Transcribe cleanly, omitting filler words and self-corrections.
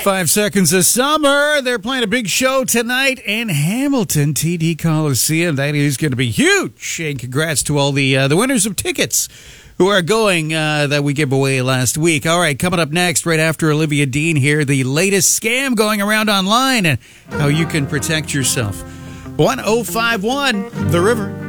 5 seconds of summer. They're playing a big show tonight in Hamilton, TD Coliseum. That is going to be huge. And congrats to all the winners of tickets who are going that we gave away last week. All right, coming up next, right after Olivia Dean here, the latest scam going around online and how you can protect yourself. 1051 The River.